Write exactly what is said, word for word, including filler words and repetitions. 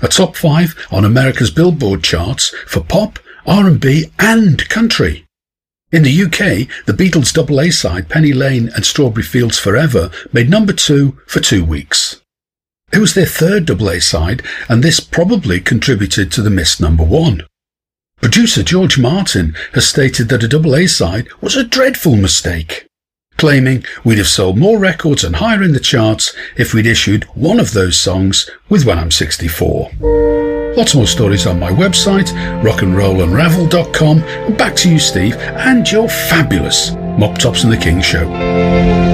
a top five on America's Billboard charts for pop, R and B and country. In the U K, the Beatles' double A side Penny Lane and Strawberry Fields Forever made number two for two weeks. It was their third double A side, and this probably contributed to the missed number one. Producer George Martin has stated that a double A side was a dreadful mistake, claiming we'd have sold more records and higher in the charts if we'd issued one of those songs with When I'm sixty-four. Lots more stories on my website, rock and roll unravel dot com. And back to you, Steve, and your fabulous Mop Tops and the King show.